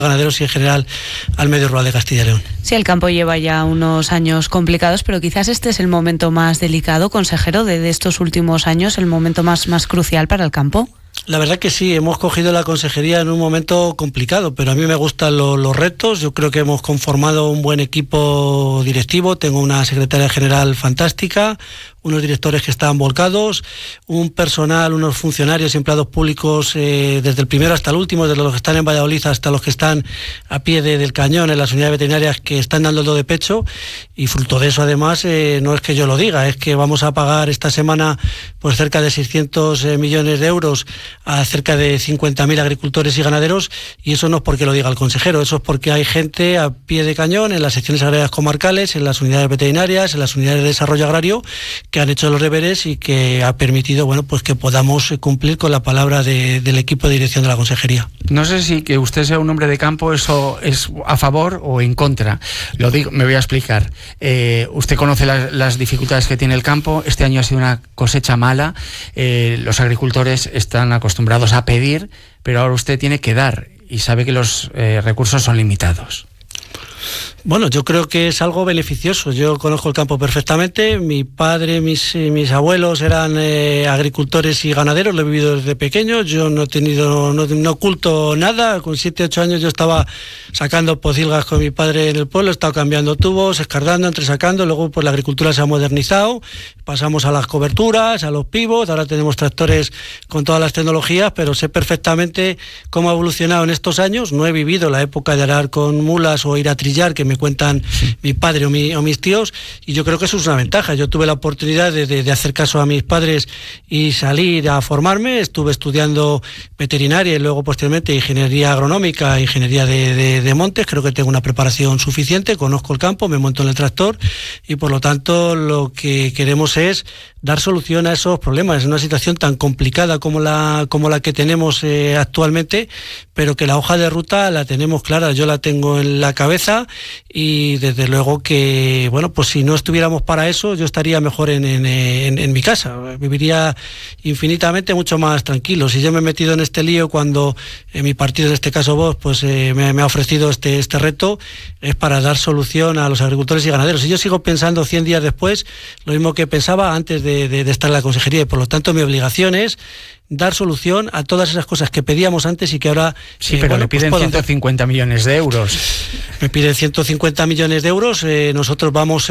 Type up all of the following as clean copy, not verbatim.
ganaderos y en general al medio rural de Castilla y León. Sí, el campo lleva ya unos años complicados, pero quizás este es el momento más delicado, consejero, de estos últimos años, el momento más crucial para el campo. La verdad que sí, hemos cogido la consejería en un momento complicado, pero a mí me gustan los retos. Yo creo que hemos conformado un buen equipo directivo, tengo una secretaria general fantástica, unos directores que están volcados, un personal, unos funcionarios y empleados públicos desde el primero hasta el último, desde los que están en Valladolid hasta los que están a pie del cañón en las unidades veterinarias, que están dando el do de pecho, y fruto de eso además no es que yo lo diga, es que vamos a pagar esta semana pues cerca de 600 millones de euros a cerca de 50.000 agricultores y ganaderos, y eso no es porque lo diga el consejero, eso es porque hay gente a pie de cañón en las secciones agrarias comarcales, en las unidades veterinarias, en las unidades de desarrollo agrario, que han hecho los deberes y que ha permitido pues que podamos cumplir con la palabra del equipo de dirección de la consejería. No sé si que usted sea un hombre de campo, eso es a favor o en contra. Lo digo, me voy a explicar. Usted conoce las dificultades que tiene el campo. Este año ha sido una cosecha mala. Los agricultores están acostumbrados a pedir, pero ahora usted tiene que dar y sabe que los recursos son limitados. Bueno, yo creo que es algo beneficioso. Yo conozco el campo perfectamente. Mi padre, mis abuelos eran agricultores y ganaderos, lo he vivido desde pequeño. Yo no oculto nada. Con 7, 8 años yo estaba sacando pocilgas con mi padre en el pueblo, he estado cambiando tubos, escardando, entresacando. Luego pues la agricultura se ha modernizado, pasamos a las coberturas, a los pivots, ahora tenemos tractores con todas las tecnologías, pero sé perfectamente cómo ha evolucionado en estos años. No he vivido la época de arar con mulas o ir a trillar, que me cuentan mi padre o mis tíos, y yo creo que eso es una ventaja. Yo tuve la oportunidad de hacer caso a mis padres y salir a formarme. Estuve estudiando veterinaria y luego posteriormente ingeniería agronómica, ingeniería de montes. Creo que tengo una preparación suficiente, conozco el campo, me monto en el tractor y por lo tanto lo que queremos es dar solución a esos problemas. Es una situación tan complicada como la que tenemos actualmente, pero que la hoja de ruta la tenemos clara, yo la tengo en la cabeza, y desde luego que, bueno, pues si no estuviéramos para eso, yo estaría mejor en mi casa, viviría infinitamente mucho más tranquilo. Si yo me he metido en este lío cuando mi partido, en este caso Vox, pues me ha ofrecido este reto, es para dar solución a los agricultores y ganaderos. Y yo sigo pensando 100 días después lo mismo que pensaba antes de estar en la consejería, y por lo tanto mi obligación es dar solución a todas esas cosas que pedíamos antes y que ahora... Sí, pero le piden 150 millones de euros. Me piden 150 millones de euros. Nosotros vamos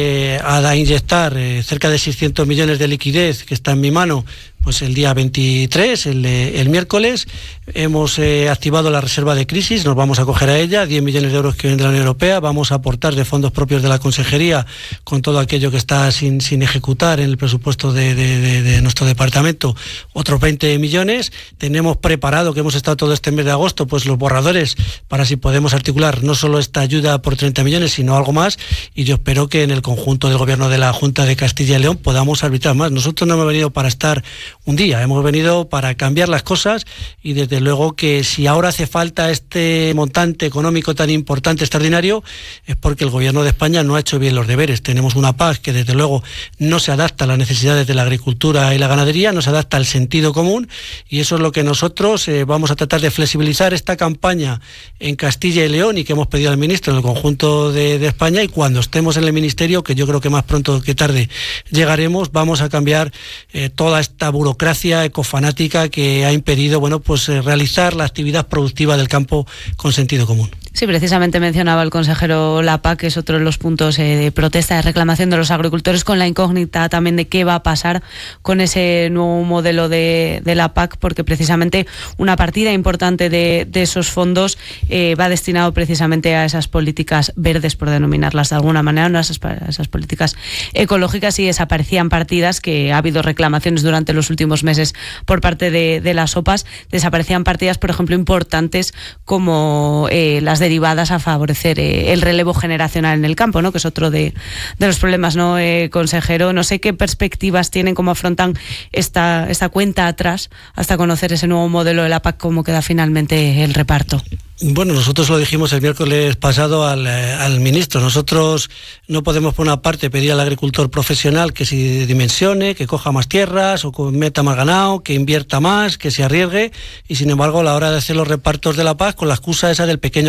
a inyectar cerca de 600 millones de liquidez, que está en mi mano, pues el día 23, el miércoles. Hemos activado la reserva de crisis, nos vamos a acoger a ella, 10 millones de euros que vienen de la Unión Europea. Vamos a aportar de fondos propios de la consejería con todo aquello que está sin ejecutar en el presupuesto de nuestro departamento, otros 20 millones. Tenemos preparado, que hemos estado todo este mes de agosto, pues los borradores para si podemos articular no solo esta ayuda por 30 millones, sino algo más, y yo espero que en el conjunto del gobierno de la Junta de Castilla y León podamos arbitrar más. Nosotros no hemos venido para estar un día, hemos venido para cambiar las cosas, y desde luego que si ahora hace falta este montante económico tan importante, extraordinario, es porque el gobierno de España no ha hecho bien los deberes. Tenemos una PAC que desde luego no se adapta a las necesidades de la agricultura y la ganadería, no se adapta al sentido común, y eso es lo que nosotros vamos a tratar de flexibilizar esta campaña en Castilla y León, y que hemos pedido al ministro en el conjunto de España, y cuando estemos en el ministerio, que yo creo que más pronto que tarde llegaremos, vamos a cambiar toda esta burocracia ecofanática que ha impedido, bueno, pues realizar la actividad productiva del campo con sentido común. Sí, precisamente mencionaba el consejero la PAC, que es otro de los puntos de protesta, de reclamación de los agricultores, con la incógnita también de qué va a pasar con ese nuevo modelo de la PAC, porque precisamente una partida importante de esos fondos va destinado precisamente a esas políticas verdes, por denominarlas de alguna manera, no a esas políticas ecológicas, y desaparecían partidas, que ha habido reclamaciones durante los últimos meses por parte de las OPAs, desaparecían partidas, por ejemplo, importantes como las derivadas a favorecer el relevo generacional en el campo, ¿no? Que es otro de los problemas, ¿no, consejero? No sé qué perspectivas tienen, cómo afrontan esta cuenta atrás hasta conocer ese nuevo modelo de la PAC, cómo queda finalmente el reparto. Bueno, nosotros lo dijimos el miércoles pasado al ministro. Nosotros no podemos, por una parte, pedir al agricultor profesional que se dimensione, que coja más tierras o que meta más ganado, que invierta más, que se arriesgue, y sin embargo a la hora de hacer los repartos de la PAC, con la excusa esa del pequeño